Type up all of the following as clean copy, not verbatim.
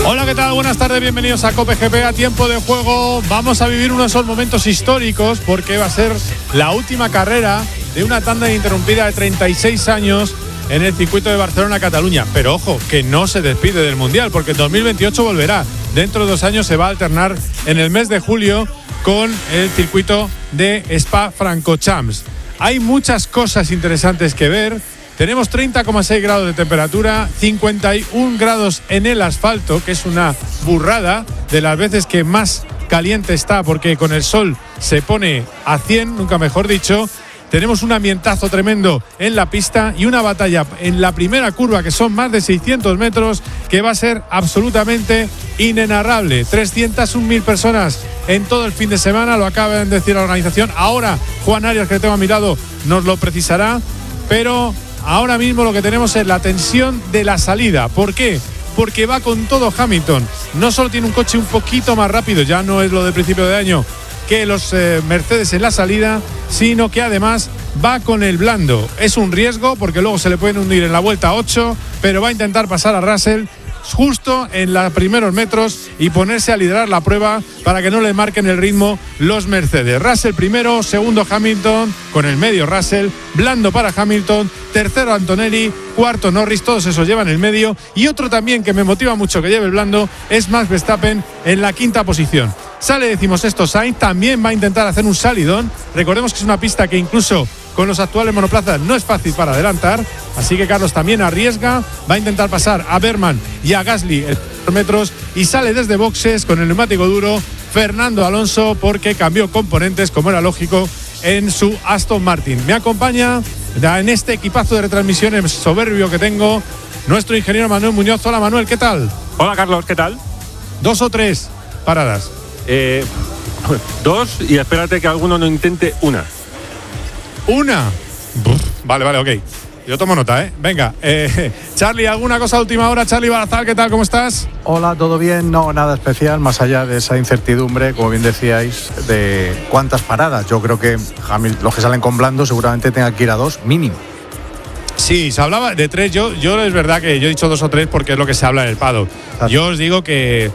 Hola, ¿qué tal? Buenas tardes, bienvenidos a COPE GP, a tiempo de juego. Vamos a vivir uno de esos momentos históricos porque va a ser la última carrera de una tanda ininterrumpida de 36 años en el circuito de Barcelona-Cataluña. Pero ojo, que no se despide del Mundial porque en 2028 volverá. Dentro de 2 años se va a alternar en el mes de julio con el circuito de Spa-Francorchamps. Hay muchas cosas interesantes que ver. Tenemos 30,6 grados de temperatura, 51 grados en el asfalto, que es una burrada de las veces que más caliente está, porque con el sol se pone a 100, nunca mejor dicho. Tenemos un ambientazo tremendo en la pista y una batalla en la primera curva, que son más de 600 metros, que va a ser absolutamente inenarrable. 301.000 personas en todo el fin de semana, lo acaba de decir la organización. Ahora Juan Arias, que le tengo a mi lado, nos lo precisará, pero ahora mismo lo que tenemos es la tensión de la salida. ¿Por qué? Porque va con todo Hamilton. No solo tiene un coche un poquito más rápido, ya no es lo del principio de año, que los Mercedes en la salida, sino que además va con el blando. Es un riesgo porque luego se le pueden hundir en la vuelta 8, pero va a intentar pasar a Russell justo en los primeros metros y ponerse a liderar la prueba para que no le marquen el ritmo los Mercedes. Russell primero, segundo Hamilton, con el medio Russell, blando para Hamilton, tercero Antonelli, cuarto Norris, todos esos llevan el medio, y otro también que me motiva mucho que lleve el blando es Max Verstappen en la quinta posición. Sale decimosexto Sainz, también va a intentar hacer un salidón. Recordemos que es una pista que incluso con los actuales monoplazas no es fácil para adelantar, así que Carlos también arriesga, va a intentar pasar a Berman y a Gasly en metros, y sale desde boxes con el neumático duro Fernando Alonso porque cambió componentes, como era lógico, en su Aston Martin. Me acompaña en este equipazo de retransmisiones soberbio que tengo nuestro ingeniero Manuel Muñoz. Hola Manuel, ¿qué tal? Hola Carlos, ¿qué tal? 2 o 3 paradas. 2 y espérate que alguno no intente una. ¿Una? Vale, ok. Yo tomo nota, ¿eh? Venga, Charlie, ¿alguna cosa de última hora? Charlie Barazal, ¿qué tal? ¿Cómo estás? Hola, ¿todo bien? No, nada especial, más allá de esa incertidumbre, como bien decíais, de cuántas paradas. Yo creo que los que salen con blando seguramente tengan que ir a 2 mínimo. Sí, se hablaba de 3. Yo es verdad que yo he dicho 2 o 3 porque es lo que se habla en el paddock. Yo os digo que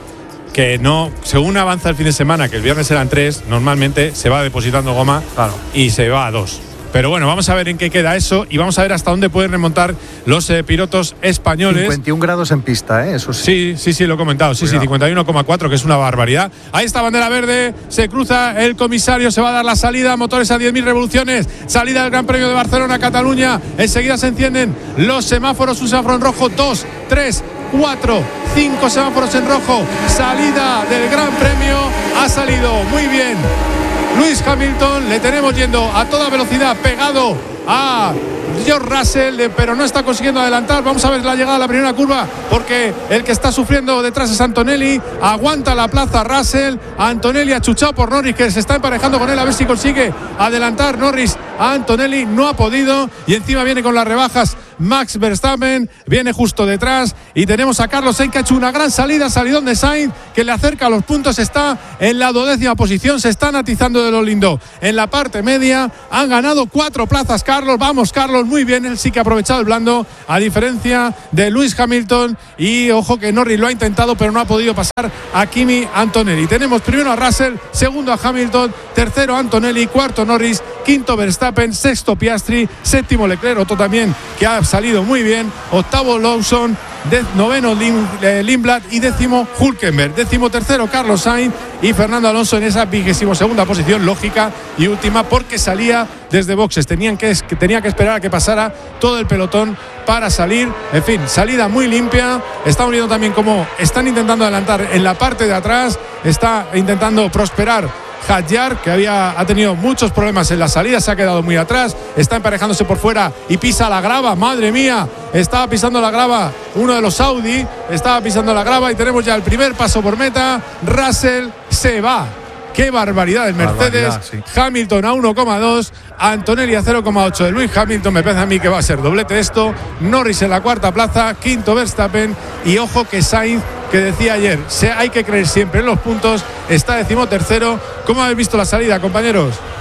no, según avanza el fin de semana, que el viernes eran 3, normalmente se va depositando goma, claro, y se va a 2. Pero bueno, vamos a ver en qué queda eso y vamos a ver hasta dónde pueden remontar los pilotos españoles. 51 grados en pista, eso sí. Sí, lo he comentado. Sí, 51,4, que es una barbaridad. Ahí está bandera verde, se cruza el comisario, se va a dar la salida, motores a 10.000 revoluciones, salida del Gran Premio de Barcelona, Cataluña. Enseguida se encienden los semáforos, un semáforo en rojo, 2, 3, 4, 5 semáforos en rojo. Salida del Gran Premio, ha salido muy bien Lewis Hamilton, le tenemos yendo a toda velocidad pegado a George Russell, pero no está consiguiendo adelantar. Vamos a ver la llegada a la primera curva porque el que está sufriendo detrás es Antonelli. Aguanta la plaza Russell, Antonelli achuchado por Norris, que se está emparejando con él a ver si consigue adelantar Norris a Antonelli. No ha podido y encima viene con las rebajas Max Verstappen, viene justo detrás y tenemos a Carlos Sainz, que ha hecho una gran salidón de Sainz, que le acerca a los puntos. Está en la 12ª posición, se están atizando de lo lindo en la parte media. Han ganado 4 plazas Carlos. Vamos Carlos, muy bien, él sí que ha aprovechado el blando, a diferencia de Lewis Hamilton, y ojo que Norris lo ha intentado pero no ha podido pasar a Kimi Antonelli. Tenemos primero a Russell, segundo a Hamilton, tercero a Antonelli, cuarto Norris, quinto Verstappen, sexto Piastri, séptimo Leclerc, otro también que ha salido muy bien, octavo Lawson, noveno Lindblad y décimo Hülkenberg, décimo tercero Carlos Sainz y Fernando Alonso en esa 22ª posición, lógica y última porque salía desde boxes. Tenía que esperar a que pasara todo el pelotón para salir. En fin, salida muy limpia. Estamos viendo también cómo están intentando adelantar en la parte de atrás, está intentando prosperar Hadjar, que ha tenido muchos problemas en la salida, se ha quedado muy atrás, está emparejándose por fuera y pisa la grava. Madre mía, estaba pisando la grava uno de los Audi, estaba pisando la grava y tenemos ya el primer paso por meta. Russell se va. Qué barbaridad el Mercedes. Sí. Hamilton a 1,2, Antonelli a 0,8 de Lewis Hamilton. Me parece a mí que va a ser doblete esto. Norris en la cuarta plaza, quinto Verstappen y ojo que Sainz, que decía ayer, hay que creer siempre en los puntos, está decimotercero. ¿Cómo habéis visto la salida, compañeros?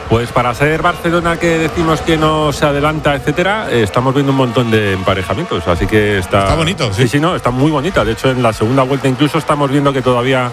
Pues para ser Barcelona, que decimos que no se adelanta, etcétera, estamos viendo un montón de emparejamientos, así que está bonito, sí. Sí, no, está muy bonita. De hecho, en la segunda vuelta incluso estamos viendo que todavía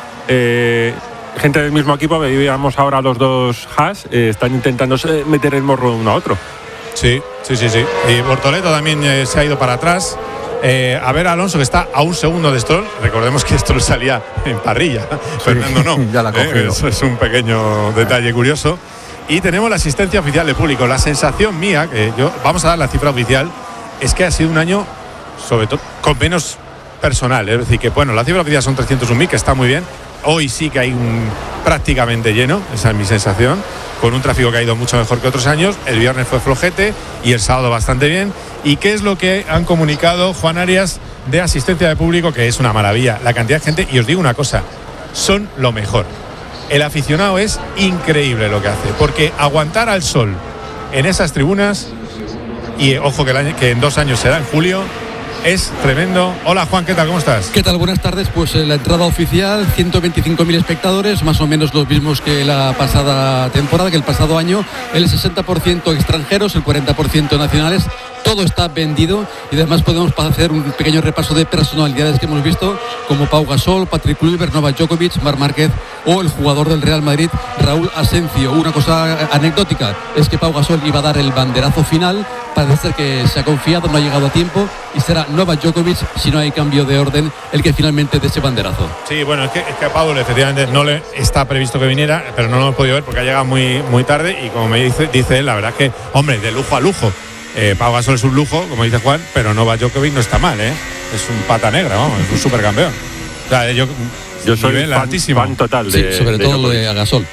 gente del mismo equipo, veíamos ahora los dos Haas, están intentando meter el morro uno a otro. Sí. Y Bortoleto también se ha ido para atrás. A ver, Alonso, que está a un segundo de Stroll. Recordemos que Stroll salía en parrilla. Sí, Fernando no. Ya la ha cogido. Eso es un pequeño detalle curioso. Y tenemos la asistencia oficial de público. La sensación mía, vamos a dar la cifra oficial, es que ha sido un año, sobre todo, con menos personal. Es decir, que bueno, la cifra oficial son 301.000, que está muy bien. Hoy sí que hay prácticamente lleno, esa es mi sensación, con un tráfico que ha ido mucho mejor que otros años. El viernes fue flojete y el sábado bastante bien. ¿Y qué es lo que han comunicado, Juan Arias, de asistencia de público? Que es una maravilla, la cantidad de gente. Y os digo una cosa, son lo mejor. El aficionado es increíble lo que hace, porque aguantar al sol en esas tribunas, y ojo que en 2 años será en julio, es tremendo. Hola Juan, ¿qué tal? ¿Cómo estás? ¿Qué tal? Buenas tardes. Pues la entrada oficial, 125.000 espectadores, más o menos los mismos que la pasada temporada, que el pasado año. El 60% extranjeros, el 40% nacionales. Todo está vendido y además podemos hacer un pequeño repaso de personalidades que hemos visto, como Pau Gasol, Patrick Kluivert, Novak Djokovic, Marc Márquez o el jugador del Real Madrid, Raúl Asencio. Una cosa anecdótica es que Pau Gasol iba a dar el banderazo final. Parece ser que se ha confiado, no ha llegado a tiempo y será Novak Djokovic, si no hay cambio de orden, el que finalmente dé ese banderazo. Sí, bueno, es que a Pau efectivamente no le está previsto que viniera, pero no lo hemos podido ver porque ha llegado muy, muy tarde y como me dice él, la verdad es que, hombre, de lujo a lujo. Pau Gasol es un lujo, como dice Juan, pero Novak Djokovic no está mal, ¿eh? Es un pata negra, vamos, es un supercampeón. O sea, yo soy fan total de, sí, sobre de todo Djokovic. de Gasol.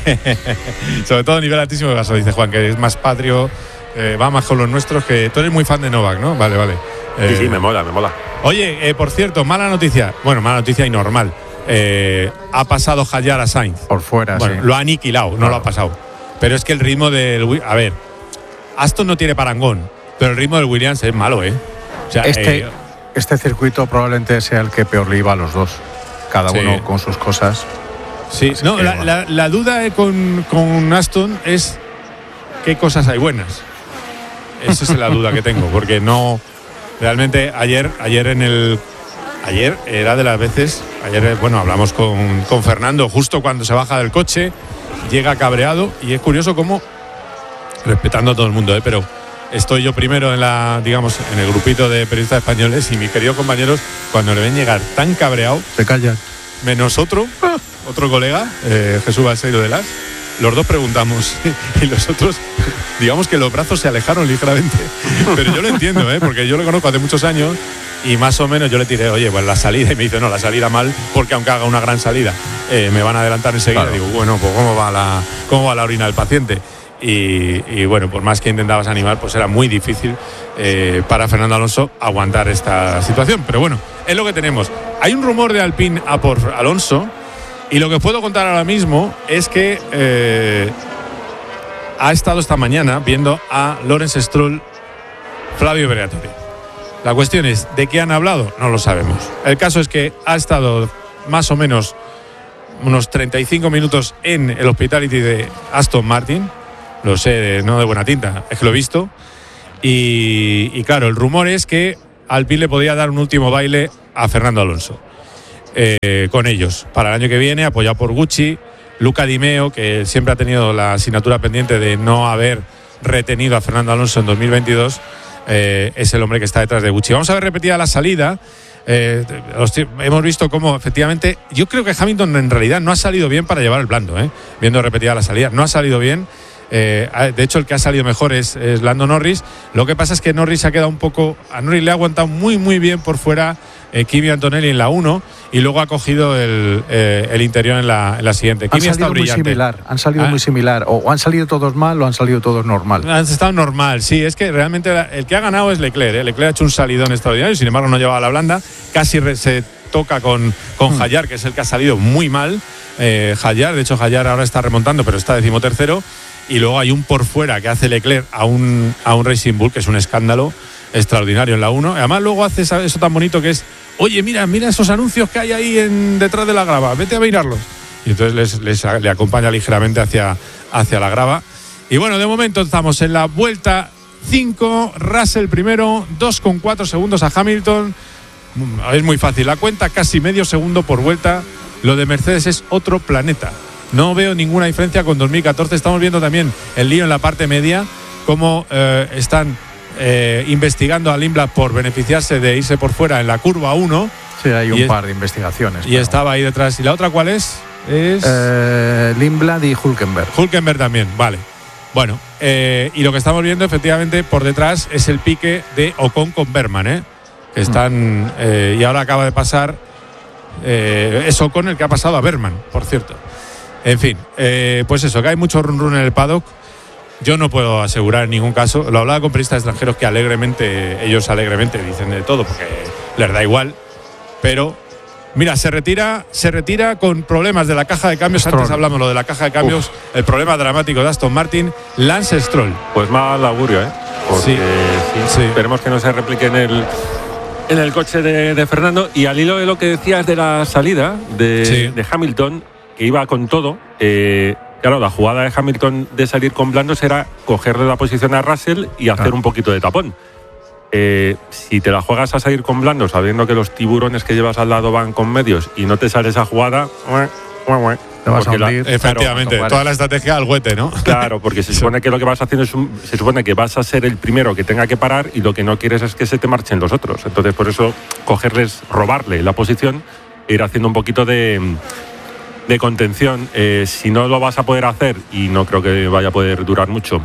Sobre todo nivel altísimo de Gasol, dice Juan, que es más patrio, va más con los nuestros, que tú eres muy fan de Novak, ¿no? Vale. Sí, me mola. Oye, por cierto, mala noticia y normal. Ha pasado Hadjar a Sainz. Por fuera, bueno, sí. Lo ha aniquilado, no lo ha pasado. Pero es que el ritmo del... A ver, Aston no tiene parangón, pero el ritmo del Williams es malo, ¿eh? O sea, este circuito probablemente sea el que peor le iba a los dos. Cada uno con sus cosas. Sí, no, la duda con Aston es qué cosas hay buenas. Esa es la duda que tengo, porque no... Realmente ayer era de las veces... Ayer, bueno, hablamos con Fernando justo cuando se baja del coche, llega cabreado y es curioso cómo... Respetando a todo el mundo, pero estoy yo primero en el grupito de periodistas españoles y mis queridos compañeros, cuando le ven llegar tan cabreado, se callan. Menos otro colega, Jesús Balseiro de Las, los dos preguntamos y los otros, digamos que los brazos se alejaron ligeramente. Pero yo lo entiendo, porque yo lo conozco hace muchos años y más o menos yo le tiré, oye, pues la salida, y me dice, no, la salida mal, porque aunque haga una gran salida, me van a adelantar enseguida. Claro. Digo, bueno, pues ¿cómo va la orina del paciente? Y bueno, por más que intentabas animar, pues era muy difícil para Fernando Alonso aguantar esta situación. Pero bueno, es lo que tenemos. Hay un rumor de Alpine a por Alonso y lo que puedo contar ahora mismo es que ha estado esta mañana viendo a Lawrence Stroll, Flavio Briatore. La cuestión es, ¿de qué han hablado? No lo sabemos. El caso es que ha estado más o menos unos 35 minutos en el Hospitality de Aston Martin. Lo sé, no de buena tinta, es que lo he visto. Y claro, el rumor es que Alpine le podría dar un último baile a Fernando Alonso con ellos para el año que viene, apoyado por Gucci. Luca Di Meo, que siempre ha tenido la asignatura pendiente de no haber retenido a Fernando Alonso en 2022, es el hombre que está detrás de Gucci. Vamos a ver repetida la salida. Hemos visto cómo efectivamente, yo creo que Hamilton en realidad no ha salido bien para llevar el blando, viendo repetida la salida, no ha salido bien. De hecho, el que ha salido mejor es Lando Norris. Lo que pasa es que Norris ha quedado un poco... A Norris le ha aguantado muy, muy bien por fuera Kimi Antonelli en la 1 y luego ha cogido el interior en la siguiente. Kimi ha estado brillante. Han salido muy similar. O han salido todos mal o han salido todos normal. Han estado normal, sí. Es que realmente el que ha ganado es Leclerc. Leclerc ha hecho un salidón extraordinario y sin embargo no llevaba la blanda. Casi se toca con Hadjar, que es el que ha salido muy mal. Hadjar, de hecho Hadjar ahora está remontando, pero está 13º. Y luego hay un por fuera que hace Leclerc a un Racing Bull, que es un escándalo extraordinario en la 1. Además luego hace eso tan bonito que es, oye, mira esos anuncios que hay ahí detrás de la grava, vete a mirarlos. Y entonces le acompaña ligeramente hacia hacia la grava. Y bueno, de momento estamos en la vuelta 5, Russell primero, 2,4 segundos a Hamilton. Es muy fácil la cuenta, casi medio segundo por vuelta. Lo de Mercedes es otro planeta. No veo ninguna diferencia con 2014. Estamos viendo también el lío en la parte media, cómo están investigando a Lindblad por beneficiarse de irse por fuera en la curva 1. Sí, hay un par de investigaciones. Y estaba ahí detrás. ¿Y la otra cuál es? Lindblad y Hülkenberg. Hülkenberg también, vale. Bueno, y lo que estamos viendo efectivamente por detrás es el pique de Ocon con Bergman, que están, y ahora acaba de pasar, es Ocon el que ha pasado a Bergman, por cierto. En fin, pues eso, que hay mucho run run en el paddock. Yo no puedo asegurar en ningún caso. Lo hablaba con periodistas extranjeros que ellos alegremente dicen de todo porque les da igual. Pero, mira, se retira con problemas de la caja de cambios. Stroll. Antes hablamos lo de la caja de cambios, el problema dramático de Aston Martin, Lance Stroll. Pues mal augurio, porque sí. Esperemos que no se replique en el coche de Fernando. Y al hilo de lo que decías de la salida de Hamilton, que iba con todo, claro, la jugada de Hamilton de salir con blandos era cogerle la posición a Russell y hacer un poquito de tapón. Si te la juegas a salir con blandos, sabiendo que los tiburones que llevas al lado van con medios y no te sale esa jugada, te vas a hundir. Efectivamente, claro, toda la estrategia al huete, ¿no? Claro, porque se supone que lo que vas haciendo se supone que vas a ser el primero que tenga que parar y lo que no quieres es que se te marchen los otros. Entonces, por eso, robarle la posición e ir haciendo un poquito de contención. Si no lo vas a poder hacer, y no creo que vaya a poder durar mucho,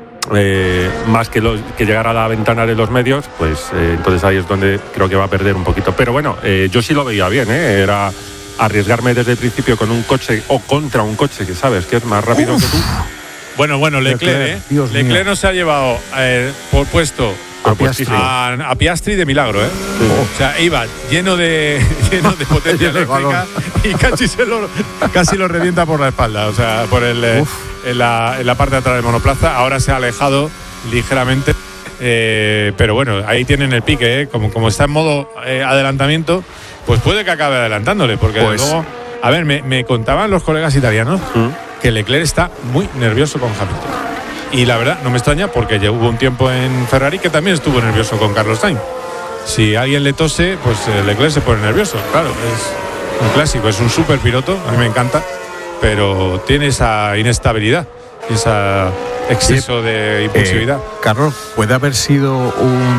más que llegar a la ventana de los medios, pues entonces ahí es donde creo que va a perder un poquito. Pero bueno, yo sí lo veía bien, era arriesgarme desde el principio con un coche o contra un coche que sabes que es más rápido que tú. Bueno, Leclerc, Leclerc no se ha llevado por puesto a Piastri de milagro, Sí. O sea, iba lleno de potencia eléctrica y casi lo revienta por la espalda, o sea, por en la parte de atrás del monoplaza. Ahora se ha alejado ligeramente, pero bueno, ahí tienen el pique, como está en modo adelantamiento, pues puede que acabe adelantándole, porque luego, a ver, me contaban los colegas italianos que Leclerc está muy nervioso con Hamilton. Y la verdad, no me extraña porque ya hubo un tiempo en Ferrari que también estuvo nervioso con Carlos Sainz. Si alguien le tose, pues Leclerc se pone nervioso. Claro, es un clásico, es un super piloto, a mí me encanta, pero tiene esa inestabilidad, ese exceso de impulsividad. Carlos, ¿puede haber sido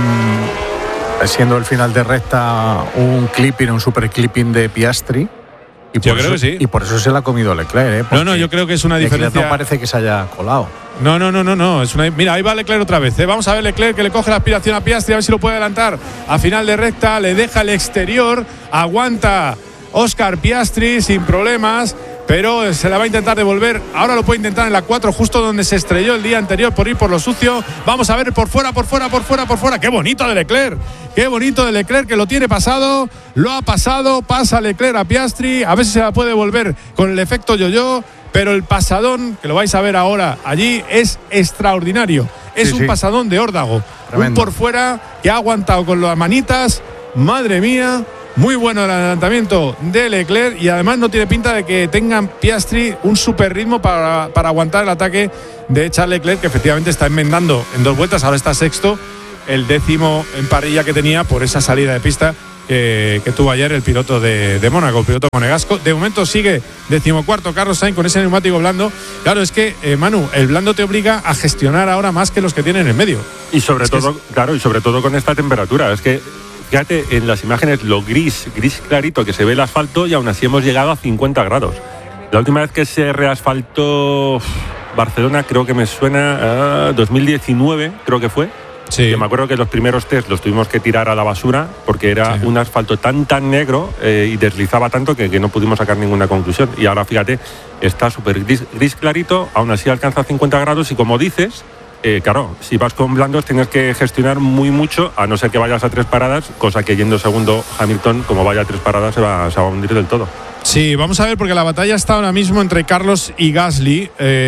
siendo el final de recta, un super clipping de Piastri? Yo creo que sí. Y por eso se la ha comido Leclerc, No, yo creo que es una diferencia. No parece que se haya colado. No. Mira, ahí va Leclerc otra vez. Vamos a ver Leclerc que le coge la aspiración a Piastri, a ver si lo puede adelantar. A final de recta, le deja el exterior, aguanta Oscar Piastri sin problemas, pero se la va a intentar devolver. Ahora lo puede intentar en la 4, justo donde se estrelló el día anterior por ir por lo sucio. Vamos a ver por fuera. ¡Qué bonito de Leclerc! ¡Qué bonito de Leclerc, que lo tiene pasado! Lo ha pasado, pasa Leclerc a Piastri. A ver si se la puede devolver con el efecto yo-yo. Pero el pasadón, que lo vais a ver ahora allí, es extraordinario. Es un pasadón de órdago. Tremendo. Un por fuera que ha aguantado con las manitas. Madre mía. Muy bueno el adelantamiento de Leclerc y además no tiene pinta de que tengan Piastri un super ritmo para aguantar el ataque de Charles Leclerc, que efectivamente está enmendando en 2 vueltas, ahora está sexto, el 10º en parrilla que tenía por esa salida de pista que tuvo ayer el piloto de Mónaco, el piloto monegasco. De momento sigue 14º Carlos Sainz con ese neumático blando. Claro, es que Manu, el blando te obliga a gestionar ahora más que los que tienen en medio. Y sobre todo con esta temperatura, es que fíjate en las imágenes lo gris clarito que se ve el asfalto y aún así hemos llegado a 50 grados. La última vez que se reasfaltó Barcelona, creo que me suena a 2019, creo que fue. Sí. Que me acuerdo que los primeros test los tuvimos que tirar a la basura porque era un asfalto tan negro y deslizaba tanto que no pudimos sacar ninguna conclusión. Y ahora fíjate, está súper gris clarito, aún así alcanza 50 grados y como dices, claro, si vas con blandos tienes que gestionar mucho, a no ser que vayas a 3 paradas, cosa que yendo segundo Hamilton, como vaya a 3 paradas, se va a hundir del todo. Sí, vamos a ver, porque la batalla está ahora mismo entre Carlos y Gasly.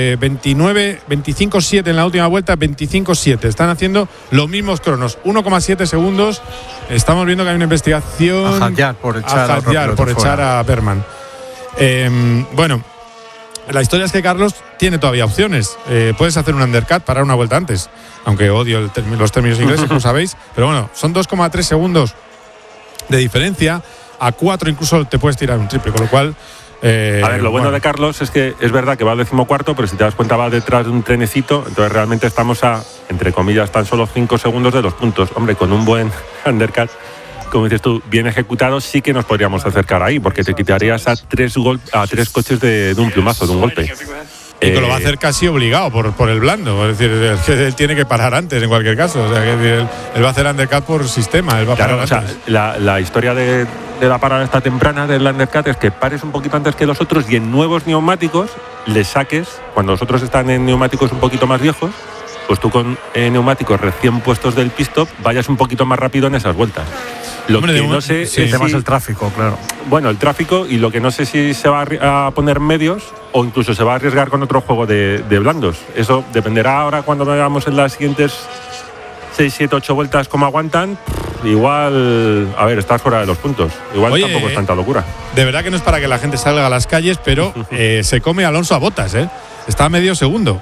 25-7 en la última vuelta, 25-7. Están haciendo los mismos cronos, 1,7 segundos. Estamos viendo que hay una investigación a Hadjar por echar a Bergman. Bueno, La historia es que Carlos tiene todavía opciones. Puedes hacer un undercut, parar una vuelta antes, aunque odio los términos ingleses, como sabéis, pero bueno, son 2,3 segundos de diferencia. A 4 incluso te puedes tirar un triple, con lo cual... a ver, lo bueno de Carlos es que es verdad que va al 14º, pero si te das cuenta va detrás de un trenecito, entonces realmente estamos a, entre comillas, tan solo 5 segundos de los puntos. Hombre, con un buen undercut, como dices tú, bien ejecutado, sí que nos podríamos acercar ahí, porque te quitarías a 3 coches de un plumazo, de un golpe. Y que lo va a hacer casi obligado por el blando. Es decir, es que él tiene que parar antes en cualquier caso. O sea, que él va a hacer undercut por sistema. Él va a parar antes. O sea, la historia de la parada esta temprana del undercut es que pares un poquito antes que los otros y en nuevos neumáticos le saques, cuando los otros están en neumáticos un poquito más viejos, pues tú con neumáticos recién puestos del pit stop vayas un poquito más rápido en esas vueltas. Lo que no sé es temas el tráfico, claro. Bueno, el tráfico, y lo que no sé si se va a poner medios o incluso se va a arriesgar con otro juego de blandos. Eso dependerá ahora cuando veamos en las siguientes 6, 7, 8 vueltas cómo aguantan. Igual, a ver, estás fuera de los puntos. Igual tampoco es tanta locura. De verdad que no es para que la gente salga a las calles, pero se come Alonso a Bottas, ¿eh? Está a medio segundo.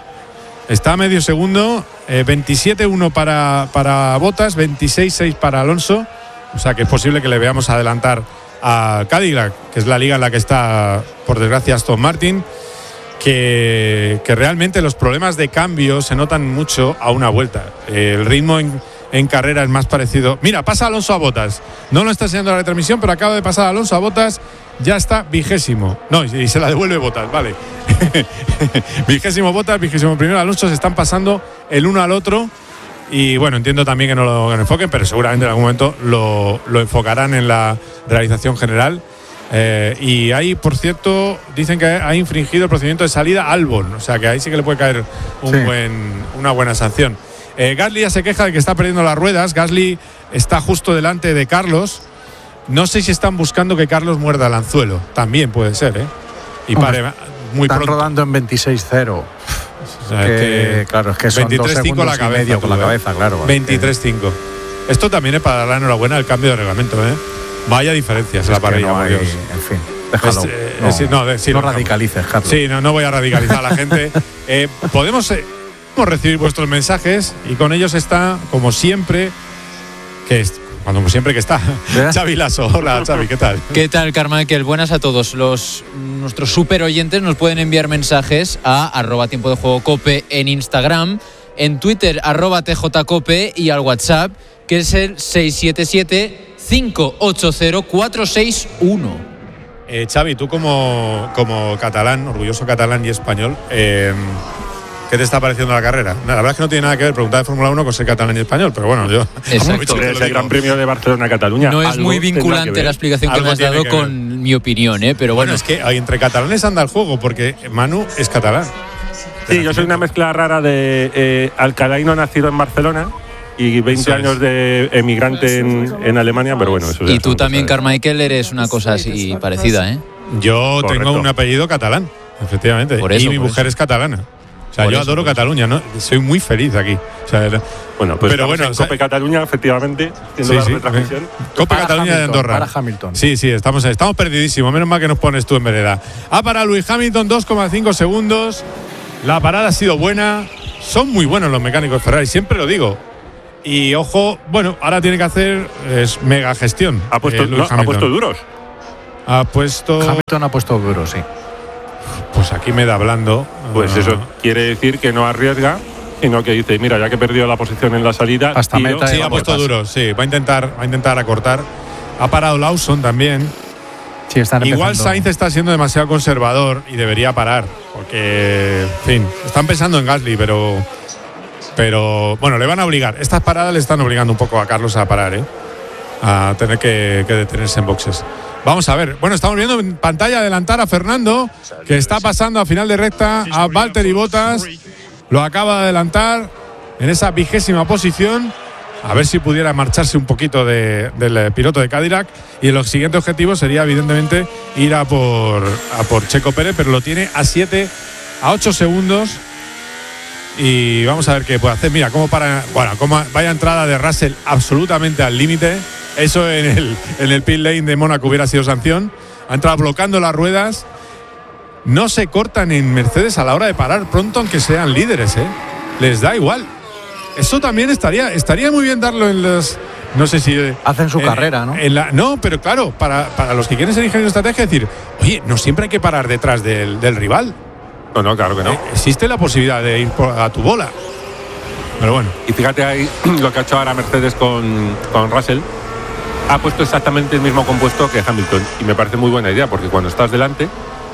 27-1 para Bottas, 26-6 para Alonso. O sea que es posible que le veamos adelantar a Cadillac, que es la liga en la que está, por desgracia, Aston Martin, que realmente los problemas de cambio se notan mucho a una vuelta. El ritmo en carrera es más parecido. Mira, pasa Alonso a Bottas. No lo está enseñando la retransmisión, pero acaba de pasar Alonso a Bottas. Ya está 20º. No, y se la devuelve Bottas, vale. 20º Bottas, 21º Alonso. Se están pasando el uno al otro. Y bueno, entiendo también que no lo enfoquen, pero seguramente en algún momento lo enfocarán en la realización general. Y ahí, por cierto, dicen que ha infringido el procedimiento de salida Albon. O sea que ahí sí que le puede caer una buena sanción. Gasly ya se queja de que está perdiendo las ruedas. Gasly está justo delante de Carlos. No sé si están buscando que Carlos muerda el anzuelo. También puede ser, ¿eh? Y pare muy están pronto. rodando en 26-0. O sea, claro, es que son 23-5 la cabeza, con la cabeza, claro. 23-5. Esto también es para dar la enhorabuena al cambio de reglamento, ¿eh? Vaya diferencias la parrilla, no hay, Dios. En fin, déjalo. No radicalices, Carlos. Sí, no voy a radicalizar a la gente. Podemos recibir vuestros mensajes y con ellos está, como siempre, como siempre que está, Xavi Lasso. Hola, Xavi, ¿qué tal? ¿Qué tal, Carmichael? Buenas a todos. Nuestros super oyentes nos pueden enviar mensajes a @tiempo de juego cope en Instagram, en Twitter @tjcope y al WhatsApp, que es el 677-580-461. Xavi, tú como catalán, orgulloso catalán y español, ¿qué te está pareciendo la carrera? La verdad es que no tiene nada que ver preguntar de Fórmula 1 con ser catalán y español, pero bueno, yo... Exacto. Es el Gran Premio de Barcelona-Cataluña. No es muy vinculante la explicación que me has dado con mi opinión, pero bueno. Es que entre catalanes anda el juego, porque Manu es catalán. Sí, yo soy una mezcla rara de alcalaíno nacido en Barcelona y 20 años de emigrante en Alemania, pero bueno, eso. Y tú también, Carmichael, eres una cosa así parecida, ¿eh? Yo tengo un apellido catalán, efectivamente, y mi mujer es catalana. O sea, yo adoro Cataluña, ¿no? Soy muy feliz aquí. O sea, bueno, pues pero bueno, en Cope Cataluña, efectivamente, haciendo la retransmisión. Cope Cataluña de Andorra. Para Hamilton. Sí, estamos perdidísimos. Menos mal que nos pones tú en vereda. Para Lewis Hamilton, 2,5 segundos. La parada ha sido buena. Son muy buenos los mecánicos Ferrari, siempre lo digo. Y ojo, bueno, ahora tiene que hacer mega gestión. ¿Ha puesto duros? Hamilton ha puesto duros, sí. Pues aquí me da blando. Pues eso quiere decir que no arriesga, sino que dice, mira, ya que he perdido la posición en la salida, hasta meta. Sí, ha puesto duro, sí, va a intentar acortar. Ha parado Lawson también. Sí, están igual empezando. Sainz está siendo demasiado conservador y debería parar, porque, en fin, están pensando en Gasly, pero bueno, le van a obligar. Estas paradas le están obligando un poco a Carlos a parar, a tener que detenerse en boxes. Vamos a ver. Bueno, estamos viendo en pantalla adelantar a Fernando, que está pasando a final de recta a Valtteri Bottas. Lo acaba de adelantar en esa 20ª posición. A ver si pudiera marcharse un poquito del piloto de Cadillac. Y el siguiente objetivo sería, evidentemente, ir a por Checo Pérez, pero lo tiene a 8 segundos. Y vamos a ver qué puede hacer. Mira, cómo vaya entrada de Russell absolutamente al límite. Eso en el pit lane de Mónaco hubiera sido sanción. Ha entrado bloqueando las ruedas. no se cortan en Mercedes a la hora de parar pronto, aunque sean líderes, ¿eh? Les da igual. Eso también estaría muy bien darlo en los... No sé si... hacen su carrera, ¿no? No, pero claro, para los que quieren ser ingenieros de estrategia, decir, oye, no siempre hay que parar detrás del rival. No, claro que no. Existe la posibilidad de ir a tu bola. Pero bueno. Y fíjate ahí lo que ha hecho ahora Mercedes con Russell. Ha puesto exactamente el mismo compuesto que Hamilton. Y me parece muy buena idea, porque cuando estás delante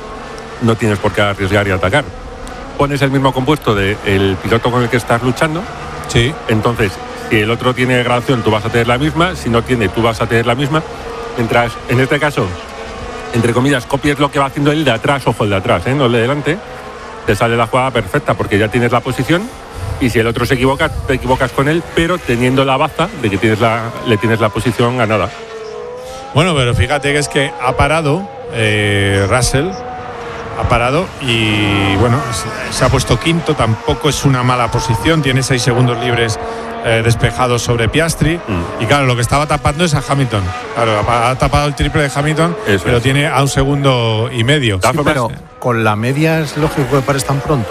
no tienes por qué arriesgar y atacar. Pones el mismo compuesto del piloto con el que estás luchando. Sí. Entonces, si el otro tiene degradación, tú vas a tener la misma. Si no tiene, tú vas a tener la misma. Mientras, en este caso, entre comillas, copies lo que va haciendo el de atrás, ojo, el de atrás, no el de delante, te sale la jugada perfecta porque ya tienes la posición. Y si el otro se equivoca, te equivocas con él, pero teniendo la baza de que le tienes la posición ganada. Bueno, pero fíjate que es que ha parado Russell. Ha parado y bueno, se ha puesto quinto, tampoco es una mala posición, tiene 6 segundos libres despejados sobre Piastri. Y claro, lo que estaba tapando es a Hamilton. Claro, ha tapado el triple de Hamilton, eso pero es. tiene a 1,5 segundos. Sí, pero con la media es lógico que pares tan pronto.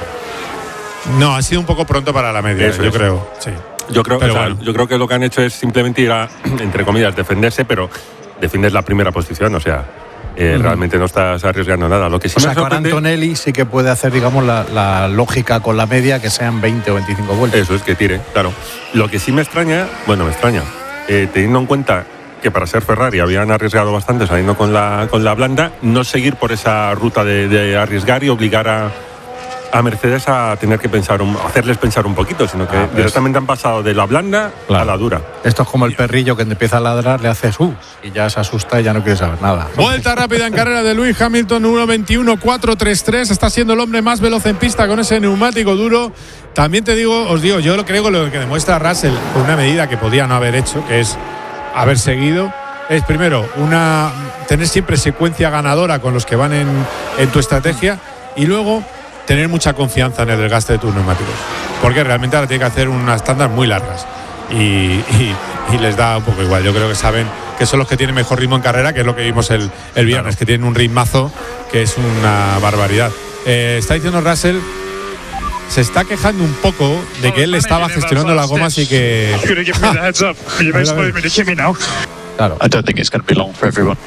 No, ha sido un poco pronto para la media, Eso yo es. creo. Sí. Yo creo que lo que han hecho es simplemente ir a, entre comillas, defenderse, pero defiendes la primera posición, o sea, realmente no estás arriesgando nada. Lo que sí O sea, me con sorprende, Antonelli sí que puede hacer, digamos, la lógica con la media que sean 20 o 25 vueltas. eso es, que tire, claro. Lo que sí me extraña, teniendo en cuenta que para ser Ferrari habían arriesgado bastante saliendo con la blanda, no seguir por esa ruta de arriesgar y obligar a Mercedes a tener que hacerles pensar un poquito, sino que directamente han pasado de la blanda a la dura. Esto es como el perrillo que te empieza a ladrar, le haces y ya se asusta y ya no quiere saber nada. Vuelta rápida en carrera de Lewis Hamilton, 1:21.433. Está siendo el hombre más veloz en pista con ese neumático duro. También os digo, yo creo que lo que demuestra Russell con una medida que podía no haber hecho, que es haber seguido, es primero tener siempre secuencia ganadora con los que van en tu estrategia, y luego tener mucha confianza en el desgaste de tus neumáticos, porque realmente ahora tiene que hacer unas tandas muy largas y les da un poco igual. Yo creo que saben que son los que tienen mejor ritmo en carrera, que es lo que vimos el viernes, claro, que tienen un ritmazo que es una barbaridad. Está diciendo Russell, se está quejando un poco de que él estaba gestionando las gomas y que... Claro. I don't think it's going to be long for everyone.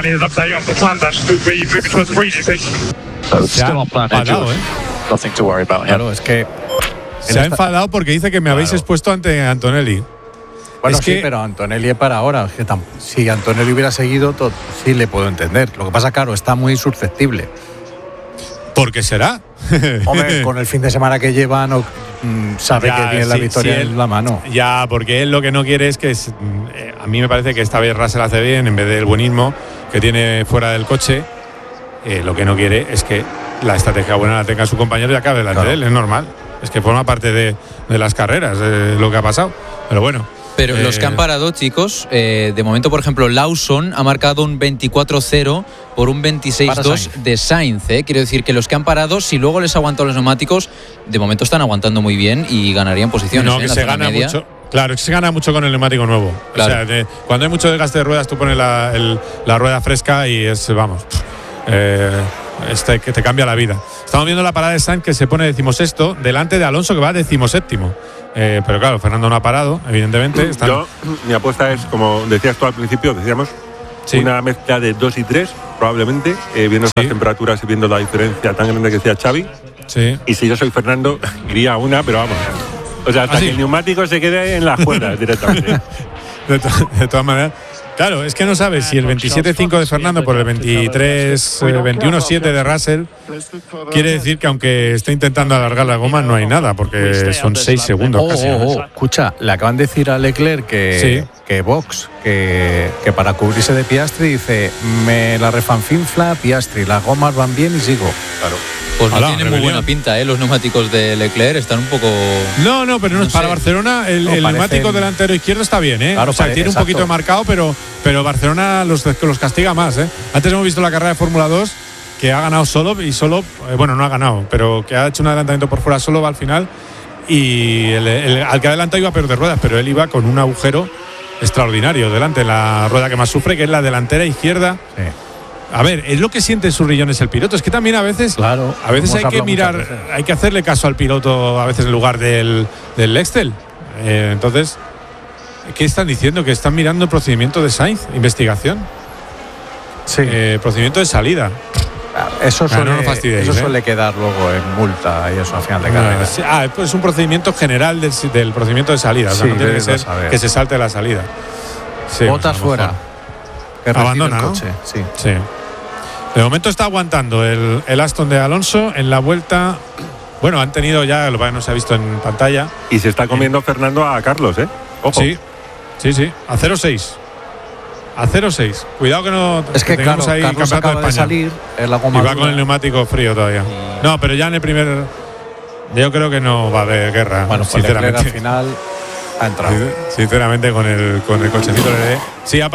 So still on plan A, George. Nothing to worry about here. Claro, es que se ha enfadado porque dice que me habéis expuesto ante Antonelli. Bueno, es sí, que, pero Antonelli es para ahora. Es que si Antonelli hubiera seguido, sí le puedo entender. Lo que pasa, claro, está muy susceptible. ¿Por qué será? Hombre, con el fin de semana que lleva, no sabe que tiene la victoria en la mano. Ya, porque él lo que no quiere es que... a mí me parece que esta vez Russell hace bien, en vez del buenismo que tiene fuera del coche. Lo que no quiere es que la estrategia buena la tenga su compañero y acabe delante de él. Es normal. Es que forma parte de las carreras, lo que ha pasado. Pero bueno. Pero los que han parado, chicos, de momento, por ejemplo, Lawson ha marcado un 24-0 por un 26-2 de Sainz. Quiero decir que los que han parado, si luego les aguantan los neumáticos, de momento están aguantando muy bien y ganarían posiciones. No, que se gana mucho. Claro, se gana mucho con el neumático nuevo. Claro. O sea, cuando hay mucho desgaste de ruedas, tú pones la rueda fresca y es, vamos, que te cambia la vida. Estamos viendo la parada de Sainz, que se pone 16º delante de Alonso, que va 17º. Pero claro, Fernando no ha parado, evidentemente. Mi apuesta es, como decías tú al principio, una mezcla de 2 y 3, probablemente, viendo estas temperaturas y viendo la diferencia tan grande que decía Xavi. Sí. Y si yo soy Fernando, iría a una, pero vamos. O sea, hasta que el neumático se quede en las cuerdas directamente. De todas maneras. Claro, es que no sabes si el 27-5 de Fernando por el 21-7 de Russell quiere decir que aunque esté intentando alargar la goma no hay nada, porque son 6 segundos casi. Escucha, le acaban de decir a Leclerc que Box, que para cubrirse de Piastri, dice, me la refanfinfla Piastri, las gomas van bien y sigo. Claro. Pues no tienen muy buena pinta, los neumáticos de Leclerc están un poco... No, pero no para Barcelona el neumático delantero izquierdo está bien, Claro, o sea, tiene un poquito de marcado, pero Barcelona los castiga más, Antes hemos visto la carrera de Fórmula 2 que ha ganado solo, bueno, no ha ganado, pero que ha hecho un adelantamiento por fuera solo, va al final, y al que adelanta iba a perder ruedas, pero él iba con un agujero extraordinario delante, la rueda que más sufre, que es la delantera izquierda. A ver, es lo que siente en sus riñones el piloto. Es que también a veces hay que mirar, hay que hacerle caso al piloto a veces en lugar del Excel. Entonces, ¿qué están diciendo? Que están mirando el procedimiento de Sainz, investigación. Sí. Procedimiento de salida. Eso suele, suele quedar luego en multa y eso al final de carrera. Pues es un procedimiento general del procedimiento de salida. O sea, no tiene que ser que se salte la salida. Sí, botas fuera. Abandona, el coche. ¿no? Sí. De momento está aguantando el Aston de Alonso en la vuelta. Bueno, han tenido ya, lo que no se ha visto en pantalla. Y se está comiendo Fernando a Carlos, ¿eh? Ojo. Sí. A 0-6. A 0-6. Cuidado que no. Es que claro, ahí Carlos campeonato acaba de España. de salir en la goma y va dura. con el neumático frío todavía. No, pero ya en el primer. Yo creo que no va a haber guerra. Bueno, sinceramente. Al final ha entrado. Sinceramente, con el cochecito. Sí,